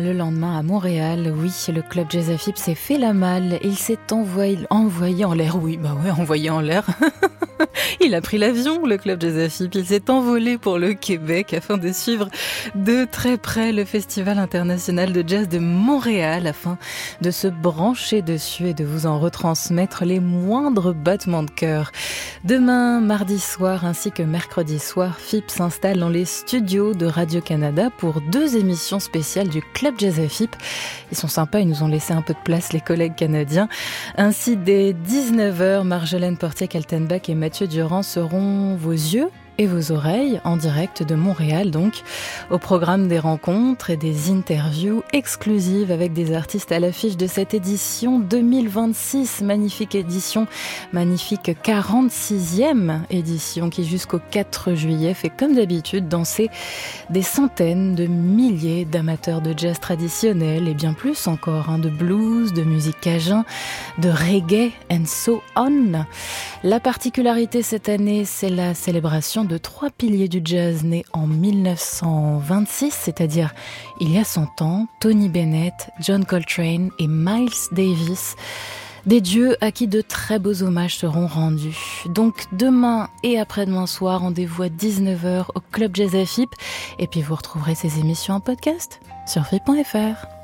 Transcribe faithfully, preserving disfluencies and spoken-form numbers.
le lendemain à Montréal. Oui, le club Jazz A F I P s'est fait la malle. Il s'est envoyé, envoyé en l'air. Oui, bah ouais, envoyé en l'air. Il a pris l'avion, le club Jazz A F I P. Il s'est envolé pour le Québec afin de suivre de très près le Festival international de jazz de Montréal, afin de se brancher dessus et de vous en retransmettre les moindres battements de cœur. Demain, mardi soir, ainsi que mercredi soir, F I P s'installe dans les studios de Radio-Canada pour deux émissions spéciales du club Jazz A F I P. Ils sont sympas, ils nous ont laissé un peu de place, les collègues canadiens. Ainsi, dès dix-neuf heures, Marjolaine Portier-Kaltenbach et Mathieu Durand seront vos yeux et vos oreilles en direct de Montréal, donc au programme des rencontres et des interviews exclusives avec des artistes à l'affiche de cette édition deux mille vingt-six. Magnifique édition, magnifique quarante-sixième édition qui jusqu'au quatre juillet fait comme d'habitude danser des centaines de milliers d'amateurs de jazz traditionnel et bien plus encore, hein, de blues, de musique cajun, de reggae and so on. La particularité cette année, c'est la célébration de trois piliers du jazz nés en mille neuf cent vingt-six, c'est-à-dire il y a cent ans, Tony Bennett, John Coltrane et Miles Davis. Des dieux à qui de très beaux hommages seront rendus. Donc demain et après-demain soir, rendez-vous à dix-neuf heures au Club Jazz A F I P. Et puis vous retrouverez ces émissions en podcast sur F I P point F R.